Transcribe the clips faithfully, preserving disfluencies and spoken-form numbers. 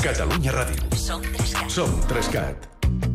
Catalunya Ràdio. Som Trescat. Som Trescat.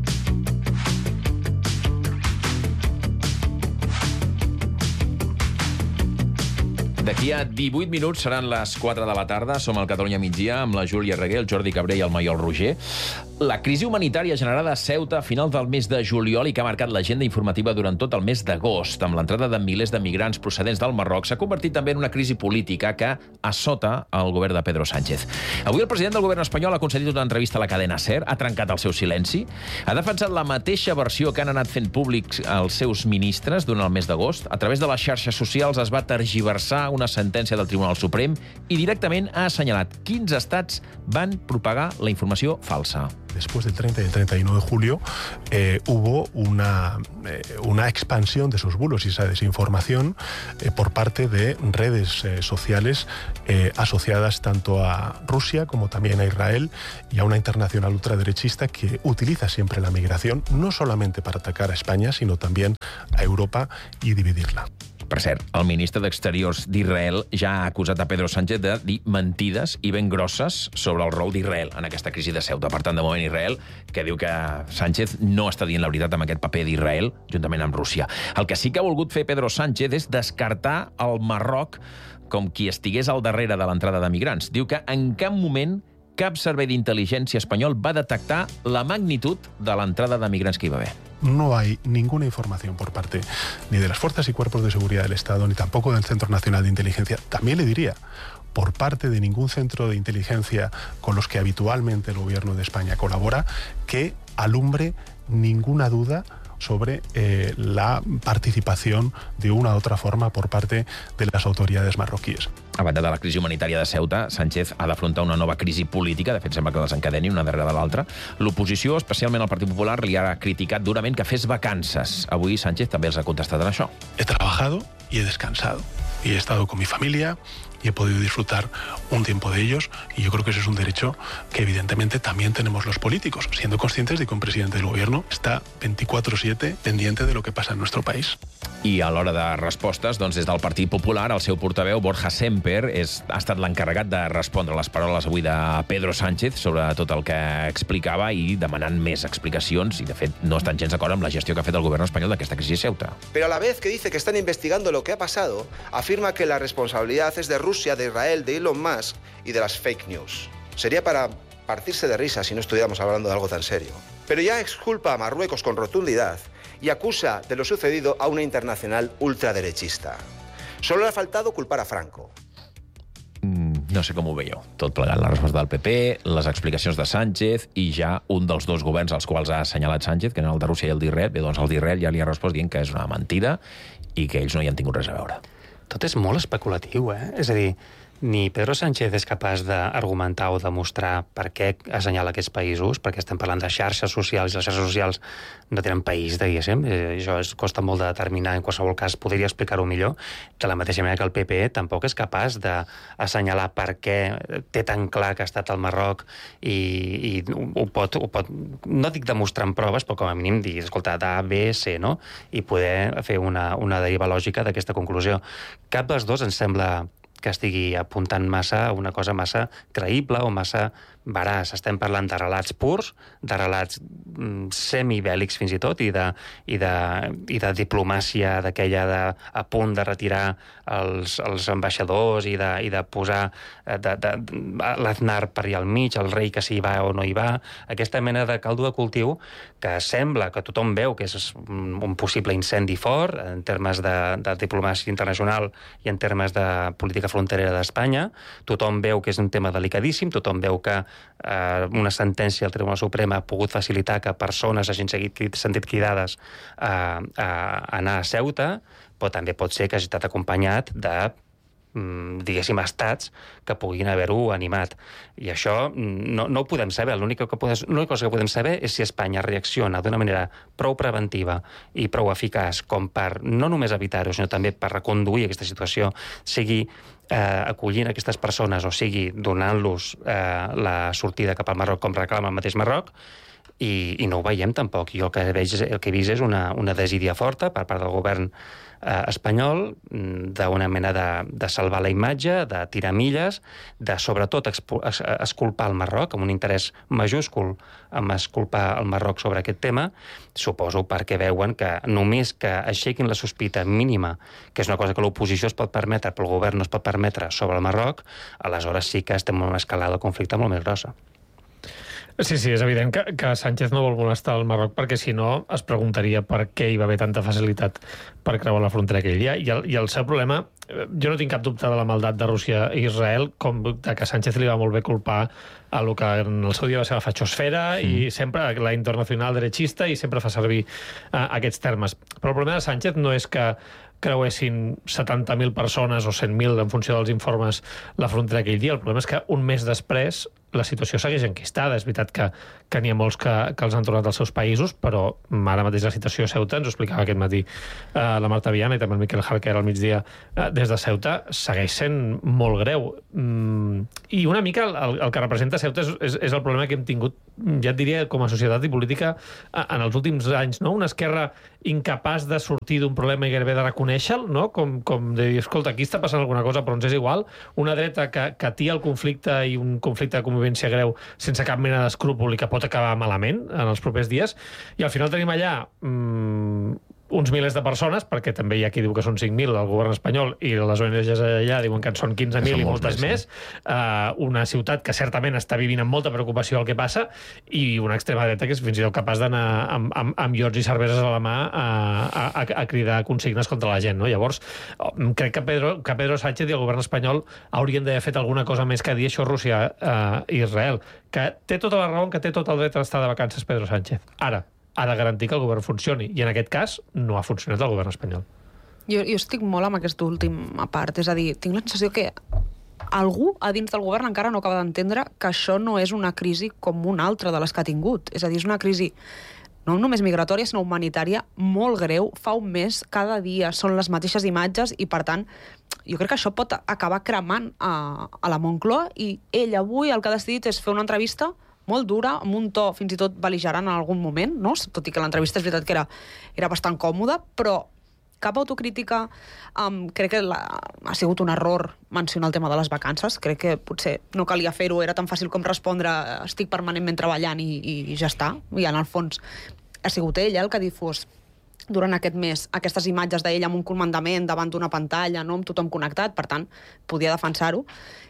D'aquí a divuit minuts seran les quatre de la tarda. Som al Catalunya Migdia amb la Júlia Reguer, el Jordi Cabré i el Maiol Roger. La crisi humanitària generada a Ceuta a final del mes de juliol i que ha marcat l'agenda informativa durant tot el mes d'agost, amb l'entrada de milers de migrants procedents del Marroc, s'ha convertit també en una crisi política que assota el govern de Pedro Sánchez. Avui el president del govern espanyol ha concedit una entrevista a la cadena SER, ha trencat el seu silenci, ha defensat la mateixa versió que han anat fent públics els seus ministres durant el mes d'agost. A través de les xarxes socials es va tergiversar una sentència del Tribunal Suprem i directament ha assenyalat quins estats van propagar la informació falsa. Después del treinta y el treinta y uno de julio eh, hubo una, eh, una expansión de esos bulos y esa desinformación eh, por parte de redes eh, sociales eh, asociadas tanto a Rusia como también a Israel y a una internacional ultraderechista que utiliza siempre la migración no solamente para atacar a España, sino también a Europa y dividirla. Per cert, el ministre d'Exteriors d'Israel ja ha acusat a Pedro Sánchez de dir mentides i ben grosses sobre el rol d'Israel en aquesta crisi de Ceuta. Per tant, de moment, Israel, que diu que Sánchez no està dient la veritat amb aquest paper d'Israel, juntament amb Rússia. El que sí que ha volgut fer Pedro Sánchez és descartar el Marroc com qui estigués al darrere de l'entrada de migrants. Diu que en cap moment cap servei d'intel·ligència espanyol va detectar la magnitud de l'entrada de migrants que hi va haver. No hay ninguna información por parte ni de las fuerzas y cuerpos de seguridad del Estado, ni tampoco del Centro Nacional de Inteligencia. También le diría, por parte de ningún centro de inteligencia con los que habitualmente el gobierno de España colabora, que alumbre ninguna duda sobre eh, la participación de una u otra forma por parte de las autoridades marroquíes. A banda de la crisi humanitària de Ceuta, Sánchez ha d'afrontar una nova crisi política, de fet sembla que desencadeni una darrere de l'altra. L'oposició, especialment el Partit Popular, li ha criticat durament que fes vacances. Avui Sánchez també els ha contestat en això. He trabajado y he descansado. Y he estado con mi familia y he podido disfrutar un tiempo de ellos, y yo creo que ese es un derecho que evidentemente también tenemos los políticos, siendo conscientes de que un presidente del gobierno está veinticuatro siete pendiente de lo que pasa en nuestro país. I a l'hora de respostes, doncs des del Partit Popular, el seu portaveu, Borja Semper, és, ha estat l'encarregat de respondre les paraules avui de Pedro Sánchez sobre tot el que explicava i demanant més explicacions, i de fet no estan gens d'acord amb la gestió que ha fet el govern espanyol d'aquesta crisi de Ceuta. Pero a la vez que dice que están investigando lo que ha pasado, afirma que la responsabilidad es de Rusia, de Israel, de Elon Musk y de las fake news. Sería para partirse de risa si no estuviéramos hablando de algo tan serio. Pero ya exculpa a Marruecos con rotundidad y acusa de lo sucedido a una internacional ultraderechista. Solo le ha faltado culpar a Franco. Mm, no sé com ho veieu. Tot plegant la resposta del P P, les explicacions de Sánchez i ja un dels dos governs als quals ha assenyalat Sánchez, que eren el de Rússia i el d'Israel. Bé, doncs el d'Israel ja li ha respost dient que és una mentida i que ells no hi han tingut res a veure. Tot és molt especulatiu, eh? És a dir, ni Pedro Sánchez és capaç d'argumentar o demostrar per què assenyala aquests països, perquè estem parlant de xarxes socials, i les xarxes socials no tenen país, diguéssim. Eh, això es costa molt de determinar, en qualsevol cas podria explicar-ho millor, de la mateixa manera que el P P tampoc és capaç d'assenyalar per què té tan clar que ha estat al Marroc i, i ho, pot, ho pot, no dic demostrar amb proves, però com a mínim dir, escolta, d'A, B, C, no? I poder fer una, una deriva lògica d'aquesta conclusió. Cap dels dos ens sembla que estigui apuntant massa a una cosa massa creïble o massa veraç. Estem parlant de relats purs, de relats semibèl·lics fins i tot, i de, i de, i de diplomàcia d'aquella de, a punt de retirar els, els ambaixadors i de, i de posar de, de, l'Aznar per allà al mig, el rei que s'hi va o no hi va, aquesta mena de caldo de cultiu que sembla que tothom veu que és un possible incendi fort en termes de, de diplomàcia internacional i en termes de política fronterera d'Espanya. Tothom veu que és un tema delicadíssim, tothom veu que eh, una sentència del Tribunal Suprem ha pogut facilitar que persones hagin seguit, sentit cridades a, a anar a Ceuta, però també pot ser que hagi estat acompanyat de diguéssim, estats que puguin haver-ho animat. I això no, no ho podem saber. L'única cosa que podem saber és si Espanya reacciona d'una manera prou preventiva i prou eficaç com per no només evitar-ho, sinó també per reconduir aquesta situació, sigui eh, acollint aquestes persones o sigui donant-los eh, la sortida cap al Marroc com reclama el mateix Marroc, i, i no ho veiem tampoc. Jo el que, veig, el que he vist és una, una desídia forta per part del govern eh, espanyol, d'una mena de, de salvar la imatge, de tirar milles, de sobretot expo, es, esculpar el Marroc, amb un interès majúscul amb esculpar el Marroc sobre aquest tema, suposo perquè veuen que només que aixequin la sospita mínima, que és una cosa que l'oposició es pot permetre, però el govern no es pot permetre sobre el Marroc, aleshores sí que estem en una escalada de conflicte molt més grossa. Sí, sí, és evident que, que Sánchez no vol molestar el Marroc perquè si no es preguntaria per què hi va haver tanta facilitat per creuar la frontera aquell dia. I el, i el seu problema, jo no tinc cap dubte de la maldat de Rússia i Israel, com de que Sánchez li va molt bé culpar a lo que en el seu dia va ser la fachosfera mm. i sempre la internacional derechista i sempre fa servir uh, aquests termes. Però el problema de Sánchez no és que creuessin setanta mil persones o cent mil, en funció dels informes, la frontera aquell dia. El problema és que un mes després la situació segueix enquistada. És veritat que, que n'hi ha molts que, que els han tornat als seus països, però ara mateix la situació a Ceuta, ens ho explicava aquest matí eh, la Marta Viana i també el Miquel Harquer al migdia eh, des de Ceuta, segueix sent molt greu. Mm, I una mica el, el que representa Ceuta és, és, és el problema que hem tingut, ja et diria, com a societat i política en els últims anys, no? Una esquerra incapaç de sortir d'un problema i gairebé de reconèixer-lo, no? Com, com de dir, escolta, aquí està passant alguna cosa, però ens és igual. Una dreta que, que atia el conflicte i un conflicte de convivència greu sense cap mena d'escrúpol i que pot acabar malament en els propers dies. I al final tenim allà mmm, uns milers de persones, perquè també hi ha qui diu que són cinc mil, el govern espanyol, i les O N Ges allà diuen que en són quinze mil i moltes més. més. Uh, una ciutat que certament està vivint amb molta preocupació el que passa i una extrema dreta que és fins i tot capaç d'anar amb, amb, amb iots i cerveses a la mà a, a, a cridar consignes contra la gent. No? Llavors, crec que Pedro, que Pedro Sánchez i el govern espanyol haurien d'haver fet alguna cosa més que dir això a Rússia uh, i Israel, que té tota la raó, que té tot el dret a estar de vacances Pedro Sánchez. Ara, ha de garantir que el govern funcioni, i en aquest cas no ha funcionat el govern espanyol. Jo, jo estic molt amb aquesta última part, és a dir, tinc la sensació que algú a dins del govern encara no acaba d'entendre que això no és una crisi com una altra de les que ha tingut, és a dir, és una crisi no només migratòria, sinó humanitària molt greu, fa un mes, cada dia són les mateixes imatges i, per tant, jo crec que això pot acabar cremant a, a la Moncloa, i ell avui el que ha decidit és fer una entrevista molt dura, amb un to fins i tot bel·ligerant en algun moment, no? Tot i que l'entrevista és veritat que era, era bastant còmoda, però cap autocrítica. Um, crec que la, ha sigut un error mencionar el tema de les vacances. Crec que potser no calia fer-ho, era tan fàcil com respondre estic permanentment treballant i, i ja està. I en el fons ha sigut ell el que ha difós durant aquest mes aquestes imatges d'ell amb un comandament davant d'una pantalla, no? Amb tothom connectat, per tant, podia defensar-ho.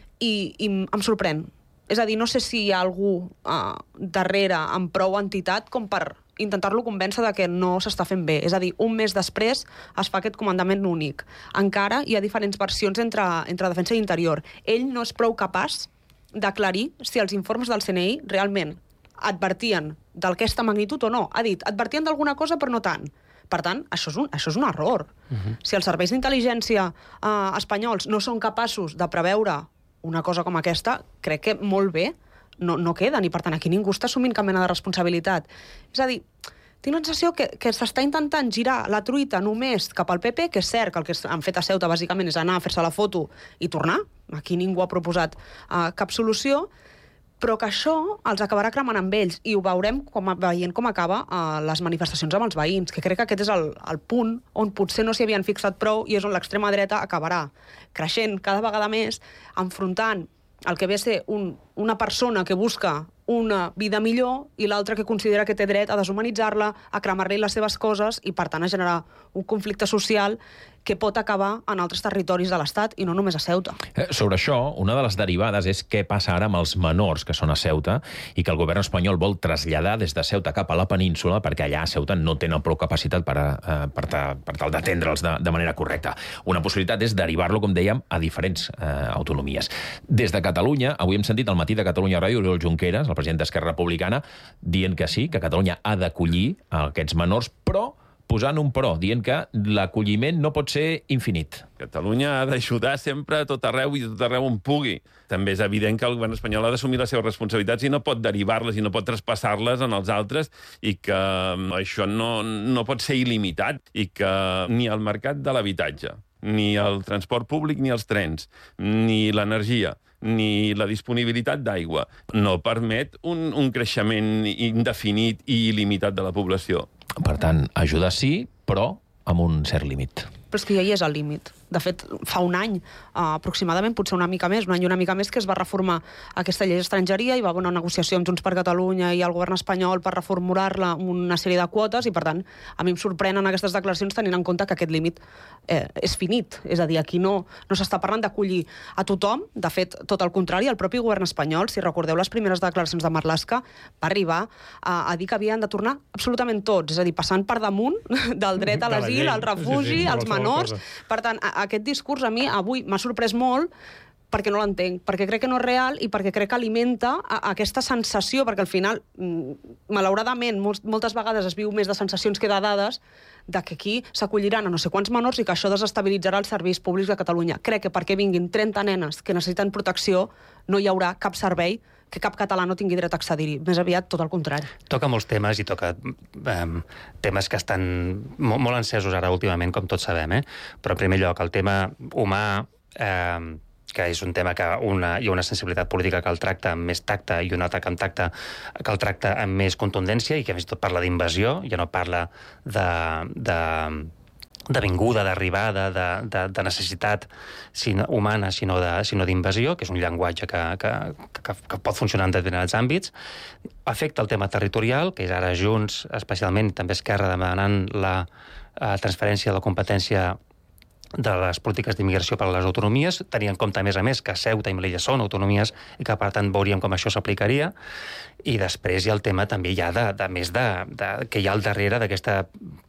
I, i em sorprèn. És a dir, no sé si hi ha algú uh, darrere amb prou entitat com per intentar-lo convèncer de que no s'està fent bé. És a dir, un mes després es fa aquest comandament únic. Encara hi ha diferents versions entre, entre defensa i interior. Ell no és prou capaç d'aclarir si els informes del C N I realment advertien d'aquesta magnitud o no. Ha dit, advertien d'alguna cosa però no tant. Per tant, això és un, això és un error. Uh-huh. Si els serveis d'intel·ligència uh, espanyols no són capaços de preveure una cosa com aquesta, crec que molt bé no, no queden, i per tant aquí ningú està assumint cap mena de responsabilitat. És a dir, tinc la sensació que, que s'està intentant girar la truita només cap al P P, que és cert que el que han fet a Ceuta bàsicament és anar a fer-se la foto i tornar. Aquí ningú ha proposat uh, cap solució, però que això els acabarà cremant amb ells, i ho veurem com, veient com acaba uh, les manifestacions amb els veïns, que crec que aquest és el, el punt on potser no s'hi havien fixat prou i és on l'extrema dreta acabarà creixent cada vegada més, enfrontant el que ve a ser un, una persona que busca una vida millor i l'altra que considera que té dret a deshumanitzar-la, a cremar-li les seves coses i, per tant, a generar un conflicte social que pot acabar en altres territoris de l'Estat i no només a Ceuta. Eh, sobre això, una de les derivades és què passa ara amb els menors que són a Ceuta i que el govern espanyol vol traslladar des de Ceuta cap a la península perquè allà a Ceuta no tenen prou capacitat per, a, per, ta, per tal d'atendre'ls de, de manera correcta. Una possibilitat és derivar-lo, com dèiem, a diferents eh, autonomies. Des de Catalunya, avui hem sentit al matí de Catalunya Ràdio Oriol Junqueras, el president d'Esquerra Republicana, dient que sí, que Catalunya ha d'acollir aquests menors, però posant un però, dient que l'acolliment no pot ser infinit. Catalunya ha d'ajudar sempre a tot arreu i a tot arreu on pugui. També és evident que el govern espanyol ha d'assumir les seves responsabilitats i no pot derivar-les i no pot traspassar-les en els altres, i que això no, no pot ser il·limitat, i que ni el mercat de l'habitatge, ni el transport públic, ni els trens, ni l'energia, ni la disponibilitat d'aigua no permet un, un creixement indefinit i il·limitat de la població. Per tant, ajudar sí, però amb un cert límit. Però és que ja hi és el límit. De fet, fa un any, uh, aproximadament, potser una mica més, un any i una mica més, que es va reformar aquesta llei d'estrangeria, i va haver una negociació amb Junts per Catalunya i el govern espanyol per reformular-la amb una sèrie de quotes, i per tant, a mi em sorprenen aquestes declaracions tenint en compte que aquest límit eh, és finit. És a dir, aquí no, no s'està parlant d'acollir a tothom. De fet, tot el contrari, el propi govern espanyol, si recordeu les primeres declaracions de Marlaska, va arribar a, a dir que havien de tornar absolutament tots, és a dir, passant per damunt del dret a l'asil, al refugi, als menors. Per tant, aquest discurs a mi avui m'ha sorprès molt, perquè no l'entenc, perquè crec que no és real i perquè crec que alimenta aquesta sensació, perquè al final, malauradament, moltes vegades es viu més de sensacions que de dades, de que aquí s'acolliran a no sé quants menors i que això desestabilitzarà els serveis públics de Catalunya. Crec que perquè vinguin trenta nenes que necessiten protecció, no hi haurà cap servei que cap català no tingui dret a accedir-hi. Més aviat, tot el contrari. Toca molts temes i toca um, temes que estan molt, molt encesos ara últimament, com tots sabem, eh? Però en primer lloc, el tema humà, eh, que és un tema que una, hi ha una sensibilitat política que el tracta amb més tacte i un altre que, tracta, que el tracta amb més contundència i que fins i tot parla d'invasió, ja no parla de... de de vinguda, d'arribada, de, de, de necessitat sinó, humana, sinó d'invasió, que és un llenguatge que, que, que, que pot funcionar en determinats àmbits. Afecta el tema territorial, que és ara Junts, especialment, també Esquerra, demanant la eh, transferència de la competència de les polítiques d'immigració per a les autonomies, tenint en compte, a més a més, que Ceuta i Melilla són autonomies i que, per tant, veuríem com això s'aplicaria. I després hi ha el tema també ja de, de més de, de, que hi ha al darrere d'aquesta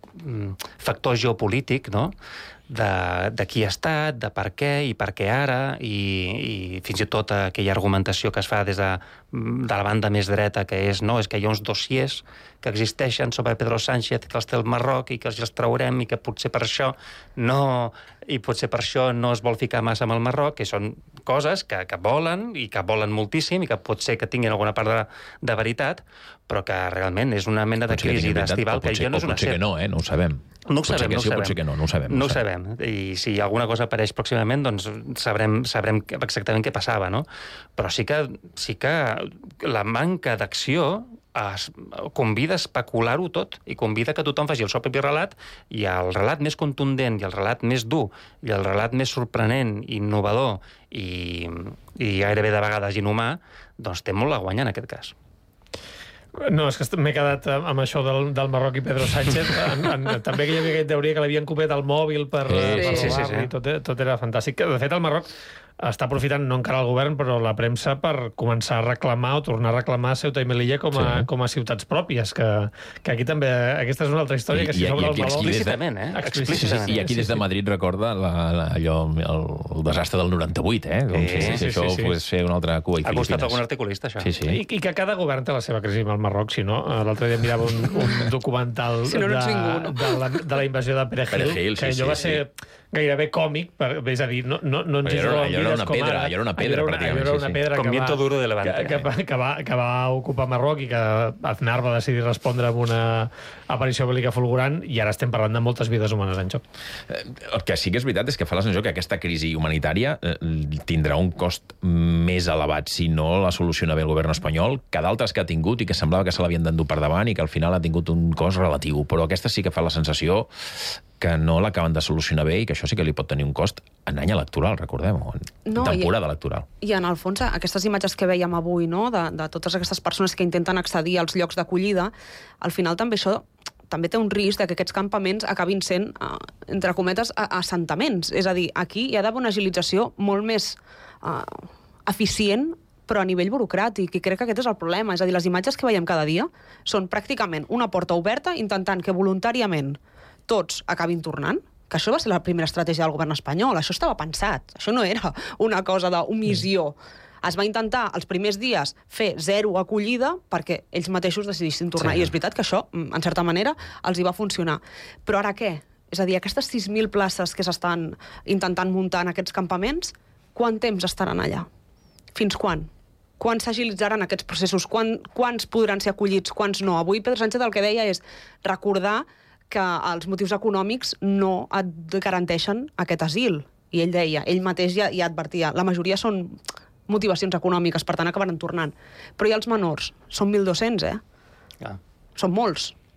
factor geopolític, no?, de, de qui ha estat, de per què i per què ara, i, i fins i tot aquella argumentació que es fa des de, de la banda més dreta, que és, no, és que hi ha uns dossiers que existeixen sobre Pedro Sánchez, que els té el Marroc i que els traurem i que potser per això no, i potser per això no es vol ficar massa amb el Marroc, que són coses que, que volen i que volen moltíssim i que pot ser que tinguin alguna part de, de veritat, però que realment és una mena de crisi d'estival que jo no és una cert. Potser que no, eh? No ho sabem. No ho sabem, no ho sabem. Potser que no, no ho sabem. No ho sabem. I si alguna cosa apareix pròximament, doncs sabrem, sabrem exactament què passava, no? Però sí que, sí que la manca d'acció es convida a especular-ho tot i convida que tothom faci el seu propi relat, i el relat més contundent i el relat més dur i el relat més sorprenent, innovador i, i gairebé de vegades inhumà, doncs té molt a guanyar en aquest cas. No, és que m'he quedat amb això del, del Marroc i Pedro Sánchez. En, en, també que hi havia aquesta teoria que l'havien copiat al mòbil per, sí, per sí, robar-li, sí, sí. tot, tot era fantàstic. De fet, el Marroc està aprofitant, no encara el govern, però la premsa per començar a reclamar o tornar a reclamar Ceuta i Melilla com a, sí. com a ciutats pròpies, que, que aquí també... Aquesta és una altra història, I, que si sobre el valor... Explícitament, eh? Explícitament. I aquí des de Madrid recorda la, la, allò, el, el desastre del noranta-vuit, eh? Com sí, si, si sí, això sí, sí. fos ser una altra cua i Filipines. Ha costat algun articulista, això. Sí, sí. I, I que cada govern té la seva crisi amb el Marroc, si no... L'altre dia mirava un, un documental si no, no de, ningú, no? de, la, de la invasió de Perejil, Perejil sí, que allò sí, va ser... Sí. gairebé còmic, per, és a dir, no, no, no ens hi jugaven vides com ara. Allò era una pedra, pràcticament. Allò era una pedra com viento duro de Levante. Que, que, que, va, que va ocupar Marroc i que Aznar va decidir respondre amb una aparició bèl·lica fulgurant, i ara estem parlant de moltes vides humanes en joc. El que sí que és veritat és que fa la sensació que aquesta crisi humanitària eh, tindrà un cost més elevat si no la soluciona bé el govern espanyol que d'altres que ha tingut i que semblava que se l'havien d'endur per davant i que al final ha tingut un cost relatiu. Però aquesta sí que fa la sensació que no l'acaben de solucionar bé i que això sí que li pot tenir un cost en any electoral, recordem-ho, en no, temporada i, electoral. I en el fons, aquestes imatges que veiem avui, no?, de, de totes aquestes persones que intenten accedir als llocs d'acollida, al final també això també té un risc de que aquests campaments acabin sent, uh, entre cometes, assentaments. És a dir, aquí hi ha d'haver una agilització molt més uh, eficient, però a nivell burocràtic, i crec que aquest és el problema. És a dir, les imatges que veiem cada dia són pràcticament una porta oberta intentant que voluntàriament tots acabin tornant, que això va ser la primera estratègia del govern espanyol. Això estava pensat. Això no era una cosa d'omissió. Es va intentar, els primers dies, fer zero acollida perquè ells mateixos decidissin tornar. Sí. I és veritat que això, en certa manera, els hi va funcionar. Però ara què? És a dir, aquestes sis mil places que s'estan intentant muntar en aquests campaments, quant temps estaran allà? Fins quan? Quan s'agilitzaran aquests processos? Quan, quants podran ser acollits? Quants no? Avui Pedro Sánchez el que deia és recordar que els motius econòmics no et garanteixen aquest asil. I ell deia, ell mateix ja, ja advertia, la majoria són motivacions econòmiques, per tant acabaran tornant. Però hi ha els menors, són mil dos-cents, eh? Ah. Són molts.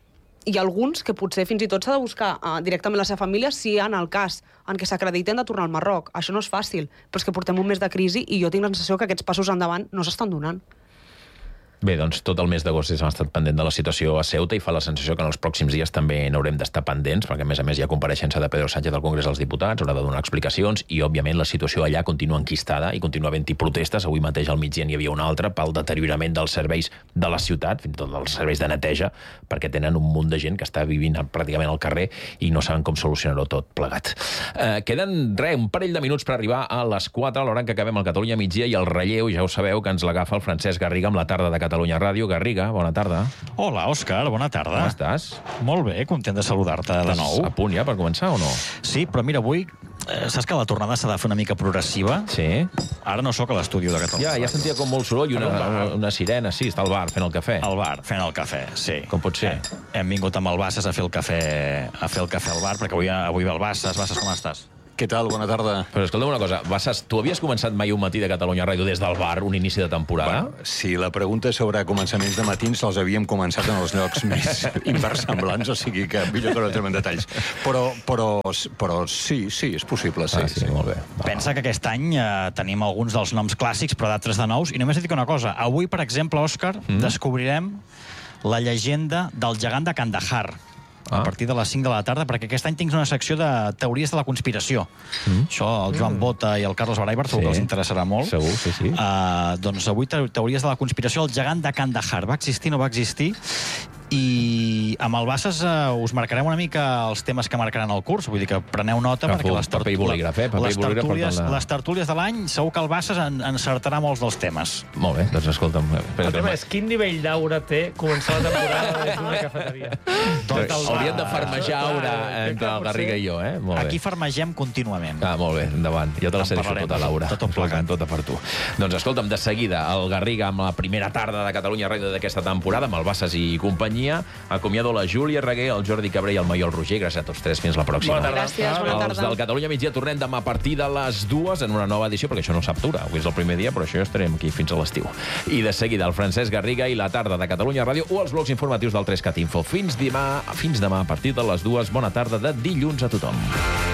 hi ha alguns que potser fins i tot s'ha de buscar uh, directament la seva família si en el cas en què s'acrediten de tornar al Marroc. Això no és fàcil, però és que portem un mes de crisi i jo tinc la sensació que aquests passos endavant no s'estan donant. Bé, doncs tot el mes d'agost hem estat pendent de la situació a Ceuta i fa la sensació que en els pròxims dies també n'haurem d'estar pendents, perquè a més a més hi ha compareixença de Pedro Sánchez al Congrés dels Diputats, haurà de donar explicacions i, òbviament, la situació allà continua enquistada i continua havent-hi protestes. Avui mateix al migdia n'hi havia una altra pel deteriorament dels serveis de la ciutat, fins i tot dels serveis de neteja, perquè tenen un munt de gent que està vivint pràcticament al carrer i no saben com solucionar-ho tot plegat. Eh, queden, res, un parell de minuts per arribar a les quatre, a l'hora en què acabem el Catalunya migdia, i el relleu, ja ho sabeu, que ens l'agafa el Francesc Garriga amb la tarda de Catalunya Ràdio. Garriga, bona tarda. Hola, Òscar, bona tarda. Com estàs? Molt bé, content de saludar-te de nou. Estàs a punt ja per començar o no? Sí, però mira, avui eh, saps que la tornada s'ha de fer una mica progressiva? Sí. Ara no sóc a l'estudi de Catalunya. Ja, ja sentia com molt soroll i una, una, una sirena. Sí, està al bar fent el cafè. Al bar, fent el cafè, sí. Com pot ser? Eh, hem vingut amb el Bassas a fer el cafè a fer el cafè al bar, perquè avui, avui ve el Bassas. Bassas, com estàs? Què tal? Bona tarda. Però escolta'm una cosa, Bassas, tu havies començat mai un matí de Catalunya Ràdio des del bar, un inici de temporada? Bueno, si la pregunta sobre començaments de matins els havíem començat en els llocs més inversemblants, o sigui que millor que no entrem en detalls. Però, però, però sí, sí, és possible. Sí, ah, sí, sí, molt bé. Va. Pensa que aquest any eh, tenim alguns dels noms clàssics, però d'altres de nous, i només et dic una cosa. Avui, per exemple, Òscar, mm. descobrirem la llegenda del gegant de Kandahar. Ah. A partir de les cinc de la tarda, perquè aquest any tinc una secció de teories de la conspiració. Mm. Això, el Joan Bota i el Carlos Baraibar, segur sí. que els interessarà molt. Segur, sí, sí. Uh, doncs avui teories de la conspiració, el gegant de Kandahar. Va existir, no va existir? I amb el Bassas uh, us marcarem una mica els temes que marcaran el curs, vull dir que preneu nota, Agafo, perquè les, paper i bolígraf, eh? paper les, i bolígraf tertúlies, la... les tertúlies de l'any segur que el Bassas en, encertarà molts dels temes. Molt bé, doncs escolta'm... El tema és quin nivell d'aura té començar la temporada des d'una cafeteria. Doncs hauríem de farmejar aura entre el Garriga i jo, eh? Molt bé. Aquí farmegem contínuament. Ah, molt bé, endavant. Jo te la cedeixo tota, Laura. Tot, tot plegat. Tota per tu. Doncs escolta'm, de seguida, el Garriga amb la primera tarda de Catalunya Ràdio d'aquesta temporada, amb el Bassas i companyia, acomiado la Júlia Reguer, el Jordi Cabré i el Maiol Roger. Gràcies a tots tres. Fins la pròxima. Bona tarda. Gràcies, bona tarda. Els del Catalunya migdia tornem demà a partir de les dues en una nova edició, perquè això no s'aptura. Avui és el primer dia, però això ja estarem aquí fins a l'estiu. I de seguida el Francesc Garriga i la tarda de Catalunya Ràdio o els blocs informatius del tres cat Info. Fins demà, fins demà a partir de les dues. Bona tarda de dilluns a tothom.